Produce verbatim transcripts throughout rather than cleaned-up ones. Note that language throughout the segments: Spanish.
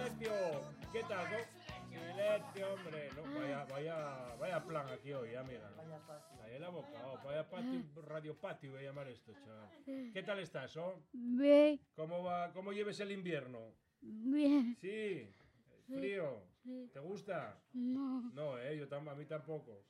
silencio. ¿Qué tal? ¿No? Silencio, hombre. No, vaya, vaya, vaya plan aquí hoy, amiga. Ahí en la boca, oh, vaya patio, radio patio voy a llamar esto, chaval. ¿Qué tal estás, oh? Bien. ¿Cómo va, cómo lleves el invierno? Bien. Sí. ¿Frío? Sí. ¿Te gusta? No. No, eh, yo tam a mí tampoco.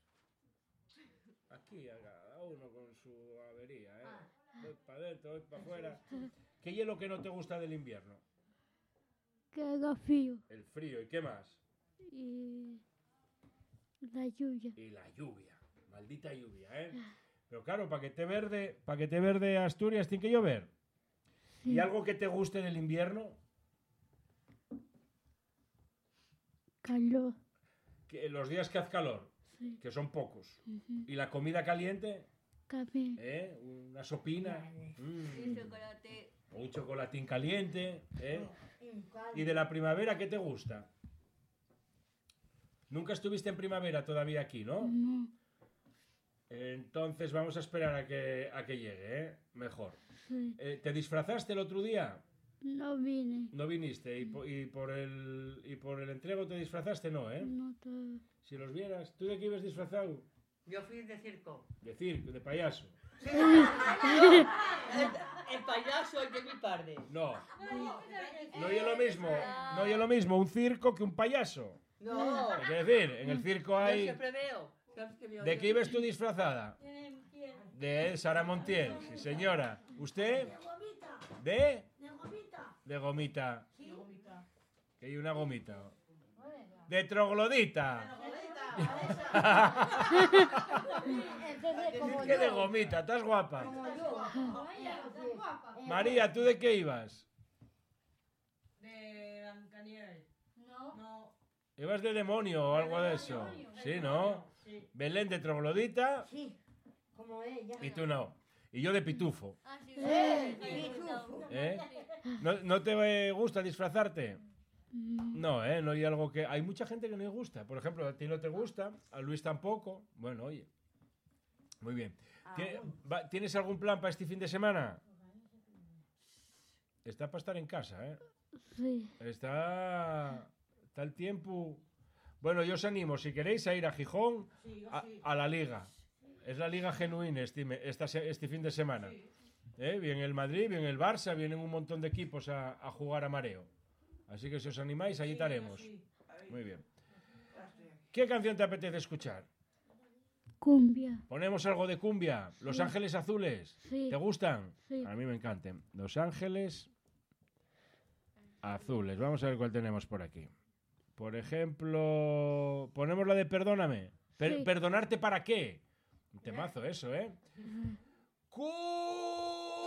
Aquí, cada uno con su avería, ¿eh? Voy para adentro, voy para afuera. ¿Qué hielo que no te gusta del invierno? Que haga frío. El frío, ¿y qué más? Y la lluvia. Y la lluvia, maldita lluvia, ¿eh? Pero claro, para que te verde, para que te verde Asturias tiene que llover. Sí. ¿Y algo que te guste del invierno? Calor. Que los días que hace calor, Sí. que son pocos. Uh-huh. ¿Y la comida caliente? Café. ¿Eh? Una sopina. Mm. Chocolate. Un chocolatín caliente, ¿eh? ¿Y de la primavera qué te gusta? Nunca estuviste en primavera todavía aquí, ¿no? No. Entonces vamos a esperar a que, a que llegue, ¿eh? Mejor. Sí. Eh, ¿Te disfrazaste el otro día? No vine. No viniste. ¿Y, po- y por el, ¿Y por el entrego te disfrazaste? No, ¿eh? No te... Si los vieras. ¿Tú de qué ibas disfrazado? Yo fui de circo. De circo, de payaso. El, el payaso es de mi padre. No. No es lo mismo. No es lo mismo un circo que un payaso. No. Es decir, en el circo Yo hay... siempre veo. ¿Sabes qué veo ¿De yo? qué ibas tú disfrazada? De Sara Montiel, sí señora. ¿Usted? ¿De? De gomita. Que hay una gomita. De troglodita. ¿Qué de gomita? ¿Estás guapa? María, ¿tú de qué ibas? De Blancanieves. No. No. ¿Ibas de demonio o algo de eso? Sí, ¿no? Sí. Belén de troglodita Sí, como ella. y tú no. Y yo de pitufo. Ah, sí, Eh, pitufo. ¿Eh? ¿No, no te gusta disfrazarte? No, ¿eh? No hay algo que... Hay mucha gente que no le gusta. Por ejemplo, a ti no te gusta, a Luis tampoco. Bueno, oye. Muy bien. ¿Qué- va- ¿Tienes algún plan para este fin de semana? Está para estar en casa, ¿eh? Sí. Está... Está el tiempo... Bueno, yo os animo, si queréis, a ir a Gijón Sí, yo a, sí. a la Liga. Es la Liga Genuina este, me- esta se- este fin de semana. ¿Eh? Viene el Madrid, viene el Barça, vienen un montón de equipos a, a jugar a mareo. Así que si os animáis, allí estaremos. Sí, ahí. Muy bien. ¿Qué canción te apetece escuchar? Cumbia. Ponemos algo de cumbia. Los Ángeles Azules. Sí. ¿Te gustan? Sí. A mí me encantan. Los Ángeles Azules. Vamos a ver cuál tenemos por aquí. Por ejemplo, ponemos la de Perdóname. Per- Sí. ¿Perdonarte para qué? Un temazo eso, ¿eh?